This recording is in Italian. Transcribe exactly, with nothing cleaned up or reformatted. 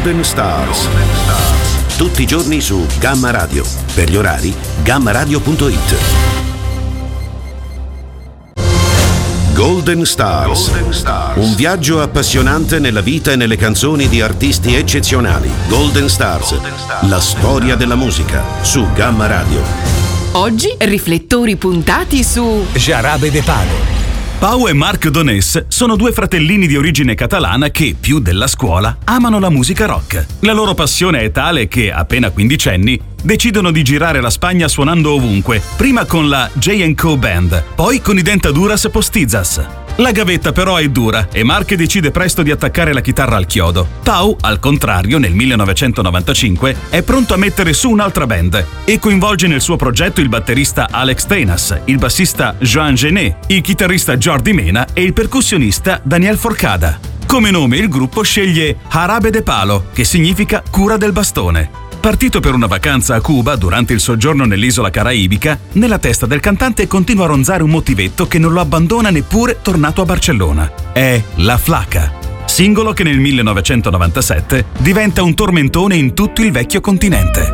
Golden Stars. Tutti i giorni su Gamma Radio. Per gli orari, gamma radio punto it. Golden Stars. Golden Stars. Un viaggio appassionante nella vita e nelle canzoni di artisti eccezionali. Golden Stars. Golden Stars. La storia della musica su Gamma Radio. Oggi riflettori puntati su Jarabe de Palo. Pau e Marc Donés sono due fratellini di origine catalana che, più della scuola, amano la musica rock. La loro passione è tale che, appena quindicenni, decidono di girare la Spagna suonando ovunque, prima con la J and Co Band, poi con i Dentaduras Postizas. La gavetta però è dura e Marc decide presto di attaccare la chitarra al chiodo. Pau, al contrario, nel millenovecentonovantacinque è pronto a mettere su un'altra band e coinvolge nel suo progetto il batterista Alex Tenas, il bassista Joan Gené, il chitarrista Jordi Mena e il percussionista Daniel Forcada. Come nome il gruppo sceglie Jarabe de Palo, che significa cura del bastone. Partito per una vacanza a Cuba durante il soggiorno nell'isola caraibica, nella testa del cantante continua a ronzare un motivetto che non lo abbandona neppure tornato a Barcellona. È La Flaca, singolo che nel millenovecentonovantasette diventa un tormentone in tutto il vecchio continente.